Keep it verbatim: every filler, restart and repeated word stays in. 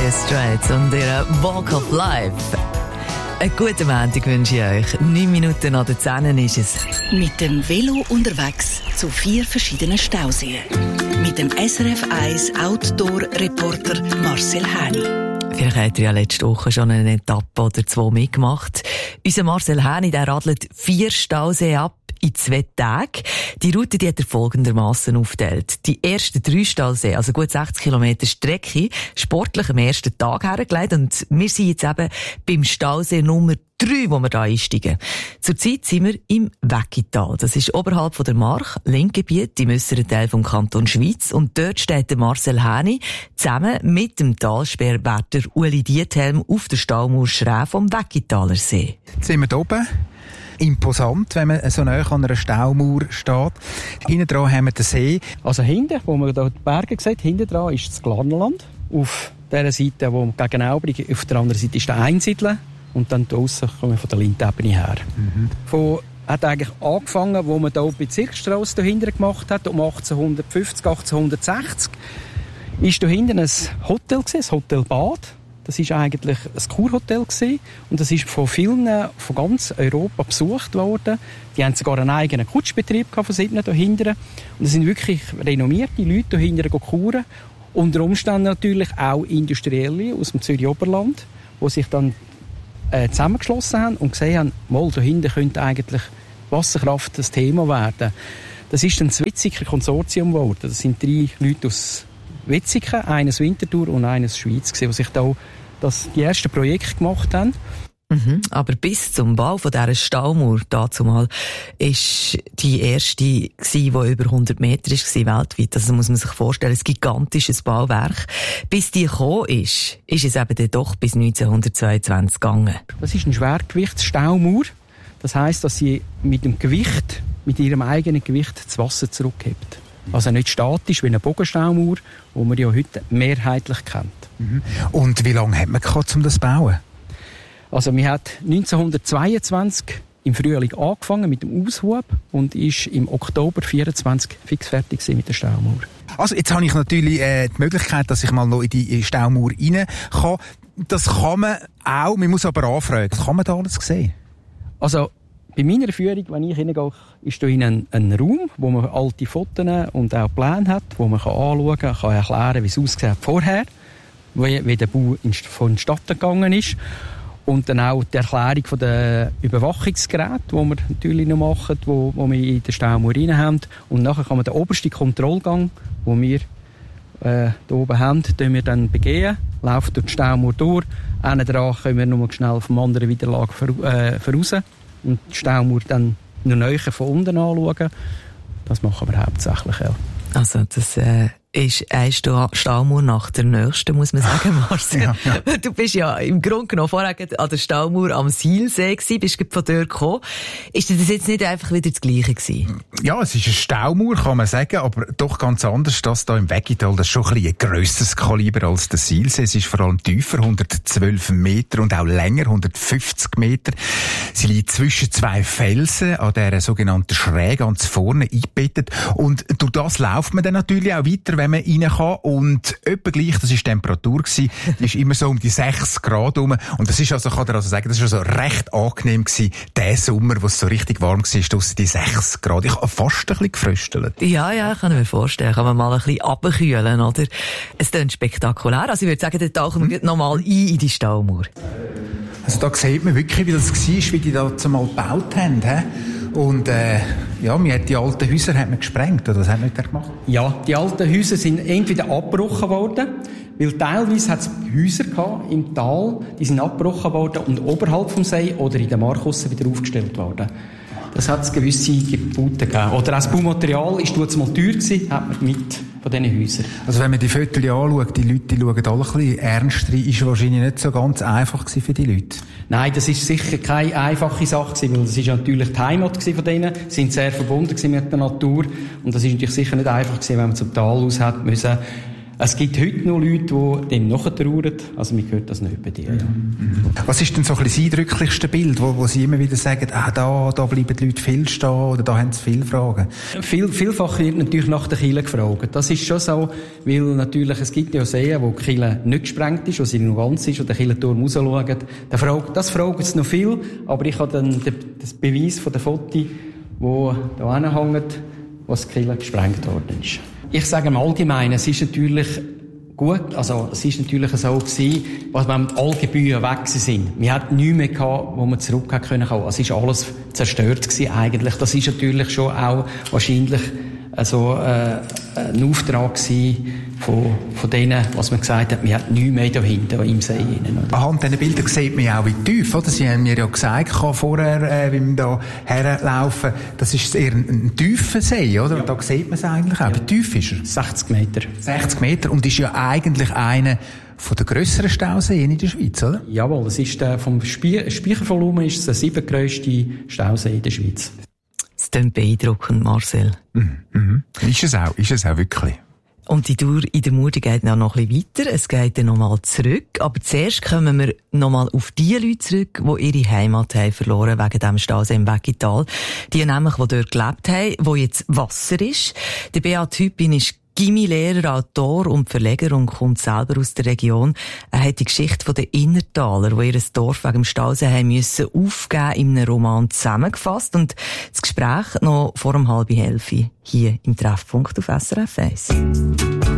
Dire Straits und ihre Walk of Life. Einen guten Montag wünsche ich euch. Neun Minuten nach der zehn ist es. Mit dem Velo unterwegs zu vier verschiedenen Stauseen. Mit dem S R F eins Outdoor-Reporter Marcel Häni. Vielleicht habt ihr ja letzte Woche schon eine Etappe oder zwei mitgemacht. Unser Marcel Häni, der radelt vier Stauseen ab in zwei Tagen. Die Route die hat er folgendermassen aufgeteilt. Die ersten drei Stauseen, also gut sechzig Kilometer Strecke, sportlich am ersten Tag hergelegt. Und wir sind jetzt eben beim Stausee Nummer drei, wo wir da einsteigen. Zurzeit sind wir im Weckital. Das ist oberhalb von der March, Linkgebiet, im äusseren Teil vom Kanton Schwyz. Und dort steht der Marcel Häni zusammen mit dem Talsperrwärter Uli Diethelm auf der Staumauer schräg vom Weckitaler See. Jetzt sind wir hier oben. Imposant, wenn man so nahe an einer Staumauer steht. Hinten dran haben wir den See. Also hinten, wo man da die Berge sieht, hinten dran ist das Glarnerland. Auf der Seite, wo man gegen Aubrig, auf der anderen Seite ist der Einsiedeln. Und dann draussen kommen wir von der Lindebene her. Mhm. Von, hat eigentlich angefangen, wo man da die Bezirksstrasse dahinter gemacht hat, um achtzehnhundertfünfzig, achtzehnhundertsechzig. Ist da hinten ein Hotel gewesen, das Hotel Bad. Das war eigentlich ein Kurhotel gewesen. Und das ist von vielen von ganz Europa besucht worden. Die haben sogar einen eigenen Kutschbetrieb von sieben hier hinten. Und es sind wirklich renommierte Leute hier hinten kuren. Unter Umständen natürlich auch Industrielle aus dem Zürich Oberland, die sich dann äh, zusammengeschlossen haben und gesehen haben, mal, hier hinten könnte eigentlich Wasserkraft das Thema werden. Das ist dann das Weizsäcker Konsortium geworden. Das sind drei Leute aus Weizsäcker, eines Winterthur und eines Schweiz, die sich da das, die ersten Projekte gemacht haben. Mhm, aber bis zum Bau von dieser Staumauer, dazu mal, ist die erste gewesen, die über hundert Meter war, weltweit. Also muss man sich vorstellen, ein gigantisches Bauwerk. Bis die gekommen ist, ist es eben dann doch bis neunzehnhundertzweiundzwanzig gegangen. Das ist eine Schwergewichtsstaumauer. Das heisst, dass sie mit dem Gewicht, mit ihrem eigenen Gewicht das Wasser zurückhebt. Also nicht statisch wie eine Bogenstaumauer, die man ja heute mehrheitlich kennt. Mhm. Und wie lange hat man gehabt, um das zu bauen? Also man hat neunzehnhundertzweiundzwanzig im Frühling angefangen mit dem Aushub und ist im Oktober vierundzwanzig fix fertig mit der Staumauer. Also jetzt habe ich natürlich äh, die Möglichkeit, dass ich mal noch in die Staumauer rein kann. Das kann man auch, man muss aber anfragen. Was kann man da alles sehen? Also bei meiner Führung, wenn ich hineingehe, ist da ein, ein Raum, wo man alte Fotos und auch Pläne hat, wo man kann anschauen kann, kann erklären, wie es aussieht vorher, wie, wie der Bau vonstatten gegangen ist. Und dann auch die Erklärung von den Überwachungsgeräten, die wir natürlich noch machen, die wo, wo wir in der Staumauer rein haben. Und nachher kann man den obersten Kontrollgang, den wir äh, hier oben haben, den wir dann begehen, laufen durch die Staumauer durch. Hinten dran können wir nur schnell vom anderen Widerlager voraus. Äh, voraus. Und die Staumauer dann noch näher von unten anschauen. Das machen wir hauptsächlich, ja. Also das äh, ist eine Staumauer nach der nächsten, muss man sagen, Marcel. Ja, ja. Du bist ja im Grunde genommen vorher an der Staumauer am Sihlsee gewesen, bist von dort gekommen. Ist das jetzt nicht einfach wieder das Gleiche gewesen? Ja, es ist eine Staumauer, kann man sagen, aber doch ganz anders. Das hier im Weckital, das ist schon ein bisschen ein grösseres Kaliber als der Sihlsee. Es ist vor allem tiefer, hundertzwölf Meter und auch länger, hundertfünfzig Meter. Sie liegt zwischen zwei Felsen an dieser sogenannten Schräge ganz vorne eingebettet. Und durch das läuft man dann natürlich auch weiter, wenn man rein kann. Und etwa gleich, das war die Temperatur gewesen, die ist immer so um die sechs Grad rum. Und das ist also, kann ich also sagen, das ist also recht angenehm gewesen, der Sommer, wo es so richtig warm war, draussen die sechs Grad. Ich habe fast ein bisschen gefröstelt. Ja, ja, kann ich mir vorstellen. Kann man mal ein bisschen runterkühlen, oder? Es klingt spektakulär. Also ich würde sagen, da tauchen wir hm? noch mal ein in die Staumauer. Also da sieht man wirklich, wie das war, wie die das mal gebaut haben. He? Und äh, ja, man hat die alten Häuser hat man gesprengt, oder was hat man da gemacht? Ja, die alten Häuser sind entweder abgebrochen worden, weil teilweise hat es Häuser gehabt im Tal, die sind abgebrochen worden und oberhalb vom See oder in den Markussen wieder aufgestellt worden. Das hat es gewisse Gebote gegeben. Oder auch das Baumaterial ist dort mal teuer gewesen, hat man mit von diesen Häusern. Also wenn man die Fotos anschaut, die Leute, die schauen alle ein bisschen ernst rein, ist wahrscheinlich nicht so ganz einfach gewesen für die Leute. Nein, das ist sicher keine einfache Sache gewesen, weil das ist natürlich die Heimat von denen, sie sind sehr verbunden mit der Natur und das ist natürlich sicher nicht einfach gewesen, wenn man zum Tal aus hat müssen Es gibt heute noch Leute, die dem nachtrauern. Also, mir gehört das nicht bei dir, ja. Was ist denn so ein bisschen das eindrücklichste Bild, wo, wo Sie immer wieder sagen, ah, da, da bleiben die Leute viel stehen oder da haben sie viele Fragen? Viel, vielfach wird natürlich nach der Kirche gefragt. Das ist schon so, weil natürlich, es gibt ja Seen, wo die Kirche nicht gesprengt ist, wo sie noch ganz ist, und der Kirchenturm rausschaut. Das fragen sie noch viel, aber ich habe dann den, den Beweis von der Fotos, wo da hinhängt, was die Kirche gesprengt worden ist. Ich sage im Allgemeinen, es ist natürlich gut, also es ist natürlich so gewesen, was wir mit all Gebühren weg sind. Wir hatten nichts mehr gehabt, wo wir zurück hätten können. Also es ist alles zerstört gewesen eigentlich. Das ist natürlich schon auch wahrscheinlich also, äh, ein Auftrag gewesen von, von denen, was man gesagt hat, wir hatten nichts mehr da hinten im See. Anhand dieser Bilder sieht man ja auch, wie tief, oder? Sie haben mir ja gesagt, vorher, äh, wie wir da herlaufen, das ist eher ein, ein tiefer See, oder? Ja. Da sieht man es eigentlich auch. Ja. Wie tief ist er? sechzig Meter. sechzig Meter, und ist ja eigentlich einer von den grösseren Stauseen in der Schweiz, oder? Jawohl, es ist der, vom Spie- Speichervolumen ist es der siebtgrösste Stausee in der Schweiz. Das klingt beeindruckend, Marcel. Mhm. Mhm. Ist es auch, ist es auch wirklich. Und die Tour in der Mur geht noch ein bisschen weiter. Es geht dann nochmal zurück. Aber zuerst kommen wir nochmal auf die Leute zurück, die ihre Heimat haben verloren wegen dem Stausee im Weggital. Die nämlich, die dort gelebt haben, wo jetzt Wasser ist. Der Beat Hüppin ist Gimmi-Lehrer, Autor und Verleger und kommt selber aus der Region. Er hat die Geschichte der Innertaler, die ihr Dorf wegen dem Stausee haben müssen, aufgeben, in einem Roman zusammengefasst. Und das Gespräch noch vor um halb elf hier im Treffpunkt auf S R F eins.